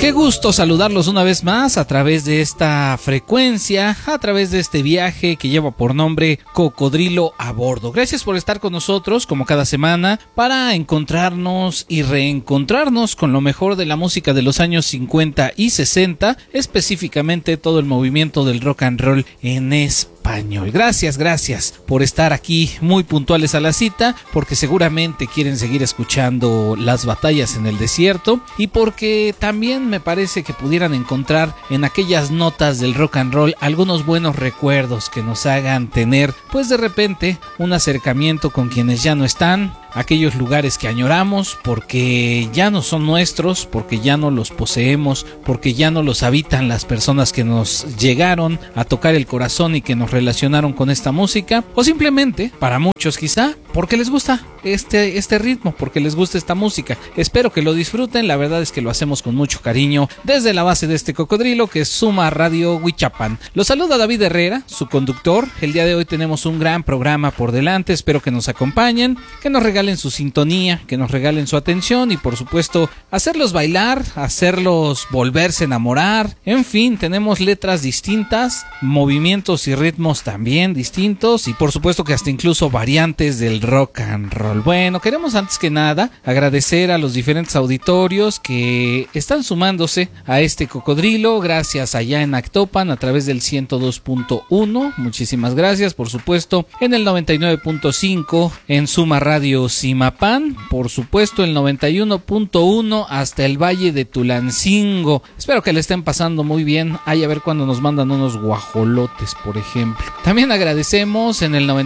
Qué gusto saludarlos una vez más a través de esta frecuencia, a través de este viaje que lleva por nombre Cocodrilo a Bordo. Gracias por estar con nosotros como cada semana para encontrarnos y reencontrarnos con lo mejor de la música de los años 50 y 60, específicamente todo el movimiento del rock and roll en español. Gracias por estar aquí muy puntuales a la cita, porque seguramente quieren seguir escuchando las batallas en el desierto y porque también me parece que pudieran encontrar en aquellas notas del rock and roll algunos buenos recuerdos que nos hagan tener pues de repente un acercamiento con quienes ya no están, aquellos lugares que añoramos porque ya no son nuestros, porque ya no los poseemos, porque ya no los habitan las personas que nos llegaron a tocar el corazón y que nos relacionaron con esta música, o simplemente, para muchos quizá, porque les gusta este ritmo, porque les gusta esta música. Espero que lo disfruten, la verdad es que lo hacemos con mucho cariño desde la base de este cocodrilo que es Suma Radio Huichapan. Los saluda David Herrera, su conductor. El día de hoy tenemos un gran programa por delante, espero que nos acompañen, que nos regalen su sintonía, que nos regalen su atención y por supuesto hacerlos bailar, hacerlos volverse a enamorar. En fin, tenemos letras distintas, movimientos y ritmos también distintos y por supuesto que hasta incluso variantes del rock and roll. Bueno, queremos antes que nada agradecer a los diferentes auditorios que están sumándose a este cocodrilo, gracias allá en Actopan a través del 102.1, muchísimas gracias, por supuesto en el 99.5 en Suma Radio Zimapán, por supuesto el 91.1 hasta el Valle de Tulancingo. Espero que le estén pasando muy bien. Ay, a ver cuando nos mandan unos guajolotes, por ejemplo. También agradecemos en el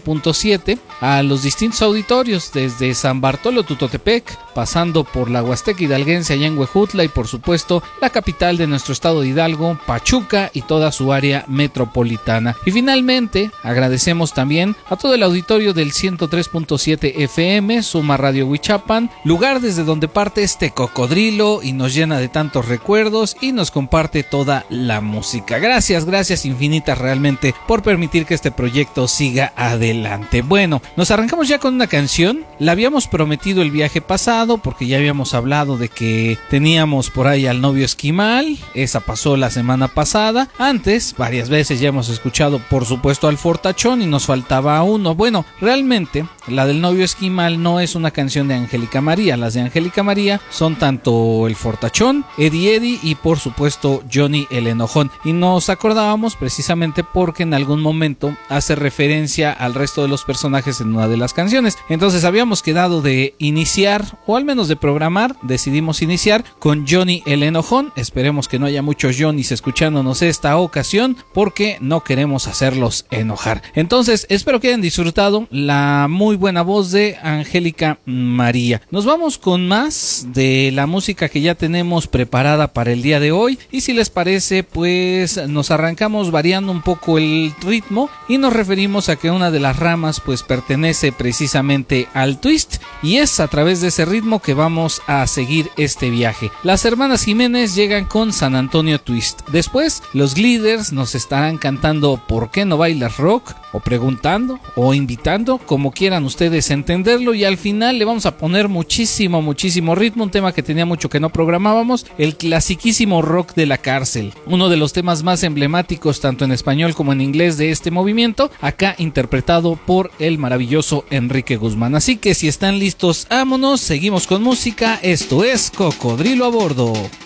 99.7 a los distintos auditorios desde San Bartolo Tutotepec, pasando por la Huasteca Hidalguense allá en Huejutla y por supuesto la capital de nuestro estado de Hidalgo, Pachuca y toda su área metropolitana. Y finalmente agradecemos también a todo el auditorio del 103.7 FM, Suma Radio Huichapan, lugar desde donde parte este cocodrilo y nos llena de tantos recuerdos y nos comparte toda la música. Gracias infinitas realmente por permitir que este proyecto siga adelante. Bueno, nos arrancamos ya con una canción. La habíamos prometido el viaje pasado porque ya habíamos hablado de que teníamos por ahí al novio esquimal. Esa pasó la semana pasada. Antes, varias veces ya hemos escuchado por supuesto al fortachón y nos faltaba uno. Bueno, realmente la del novio esquimal no es una canción de Angélica María. Las de Angélica María son tanto el fortachón, Eddie y por supuesto Johnny el enojón. Y nos acordábamos precisamente porque en algún momento hace referencia al resto de los personajes en una de las canciones. Entonces habíamos quedado de iniciar, o al menos de programar, decidimos iniciar con Johnny el enojón. Esperemos que no haya muchos Johnnys escuchándonos esta ocasión porque no queremos hacerlos enojar. Entonces espero que hayan disfrutado la muy buena voz de Angélica María. Nos vamos con más de la música que ya tenemos preparada para el día de hoy y si les parece pues nos arrancamos variando un poco el ritmo y nos referimos a que una de las ramas pues pertenece precisamente al twist y es a través de ese ritmo que vamos a seguir este viaje. Las hermanas Jiménez llegan con San Antonio Twist. Después los Gliders nos estarán cantando ¿Por qué no bailas rock? O preguntando o invitando, como quieran ustedes entenderlo, y al final le vamos a poner muchísimo ritmo, un tema que tenía mucho que no programábamos, el clasiquísimo Rock de la Cárcel, uno de los temas más emblemáticos tanto en español como en inglés de este movimiento, acá interpretado por el maravilloso Enrique Guzmán. Así que si están listos, vámonos, seguimos con música. Esto es Cocodrilo a Bordo.